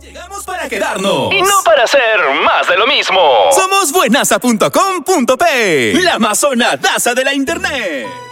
Llegamos para quedarnos. Y no para hacer más de lo mismo. Somos buenaza.com.p, la amazonadaza de la internet.